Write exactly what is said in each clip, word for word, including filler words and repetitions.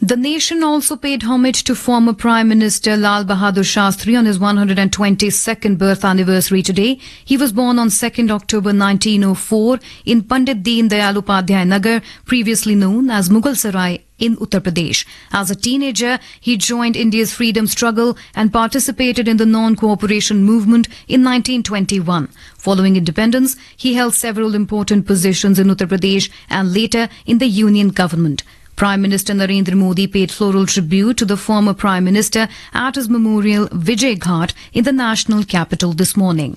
The nation also paid homage to former Prime Minister Lal Bahadur Shastri on his one hundred twenty-second birth anniversary today. He was born on second October nineteen oh four in Pandit Deen Dayal Upadhyay Nagar, previously known as Mughal Sarai in Uttar Pradesh. As a teenager, he joined India's freedom struggle and participated in the non-cooperation movement in nineteen twenty-one. Following independence, he held several important positions in Uttar Pradesh and later in the Union government. Prime Minister Narendra Modi paid floral tribute to the former Prime Minister at his memorial Vijay Ghat in the national capital this morning.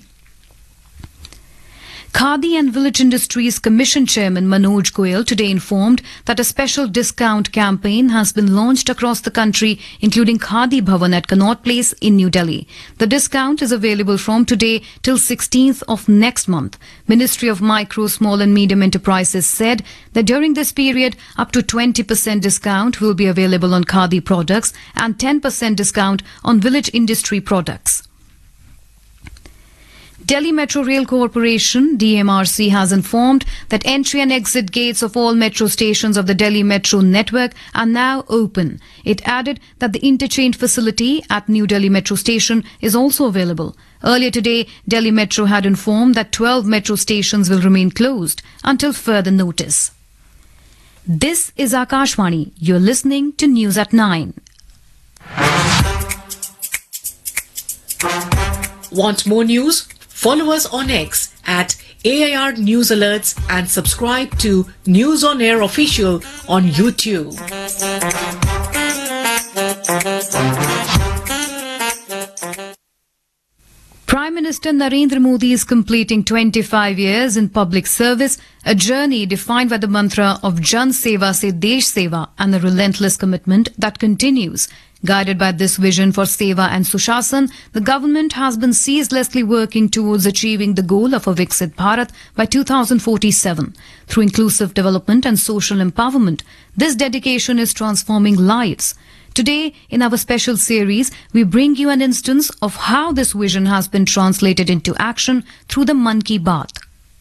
Khadi and Village Industries Commission Chairman Manoj Goyal today informed that a special discount campaign has been launched across the country, including Khadi Bhavan at Connaught Place in New Delhi. The discount is available from today till sixteenth of next month. Ministry of Micro, Small and Medium Enterprises said that during this period, up to twenty percent discount will be available on Khadi products and ten percent discount on village industry products. Delhi Metro Rail Corporation, D M R C, has informed that entry and exit gates of all metro stations of the Delhi Metro network are now open. It added that the interchange facility at New Delhi Metro Station is also available. Earlier today, Delhi Metro had informed that twelve metro stations will remain closed until further notice. This is Akashvani. You're listening to News at nine. Want more news? Follow us on X at A I R News Alerts and subscribe to News on Air Official on YouTube. Prime Minister Narendra Modi is completing twenty-five years in public service, a journey defined by the mantra of Jan Seva Se Desh Seva and a relentless commitment that continues. Guided by this vision for Seva and Sushasan, the government has been ceaselessly working towards achieving the goal of a Viksit Bharat by two thousand forty-seven. Through inclusive development and social empowerment, this dedication is transforming lives. Today, in our special series, we bring you an instance of how this vision has been translated into action through the Mann Ki Baat.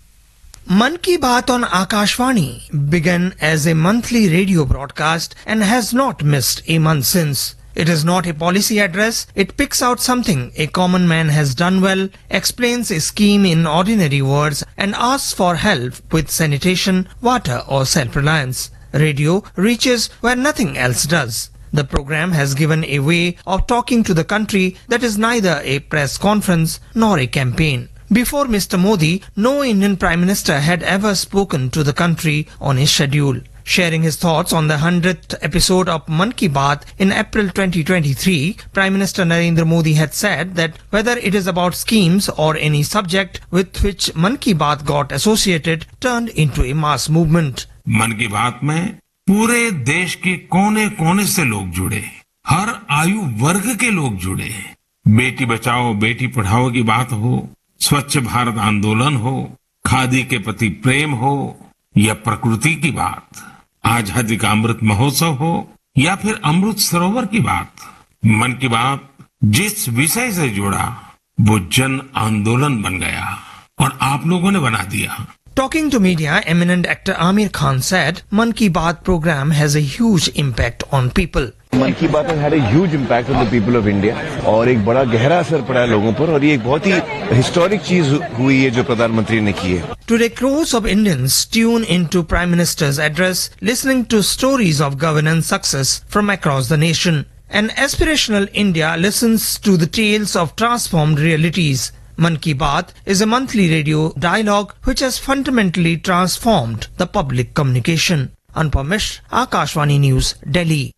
Mann Ki Baat on Akashvani began as a monthly radio broadcast and has not missed a month since. It is not a policy address. It picks out something a common man has done well, explains a scheme in ordinary words, and asks for help with sanitation, water or self-reliance. Radio reaches where nothing else does. The program has given a way of talking to the country that is neither a press conference nor a campaign. Before Mister Modi, no Indian Prime Minister had ever spoken to the country on his schedule. Sharing his thoughts on the hundredth episode of Mann Ki Baat in April twenty twenty-three, Prime Minister Narendra Modi had said that whether it is about schemes or any subject with which Mann Ki Baat got associated turned into a mass movement. मन की बात में पूरे देश के कोने कोने से लोग जुड़े, हर आयु वर्ग के लोग जुड़े। बेटी बचाओ बेटी पढ़ाओ की बात हो, स्वच्छ भारत आंदोलन हो, खादी के प्रति प्रेम हो या प्रकृति की बात, आजादी का अमृत महोत्सव हो या फिर अमृत सरोवर की बात, मन की बात जिस विषय से जुड़ा वो जन आंदोलन बन गया और आप लोगों ने बना दिया। Talking to media, eminent actor Amir Khan said, Mann Ki Baat program has a huge impact on people. मन की बात has had a huge impact on the people of India और एक बड़ा गहरा असर पड़ा है लोगों पर और ये एक बहुत ही हिस्टोरिक चीज हुई है जो प्रधानमंत्री ने की है। Today, crores of Indians tune into Prime Minister's address, listening to stories of governance success from across the nation. An aspirational India listens to the tales of transformed realities. Mann Ki Baat is a monthly radio dialogue which has fundamentally transformed the public communication. Anupam Mishra, Akashvani News, Delhi.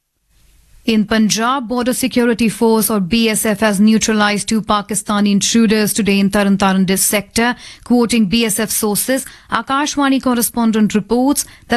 In Punjab, Border Security Force or B S F has neutralized two Pakistani intruders today in Taran Taran sector. Quoting B S F sources, Akashvani correspondent reports that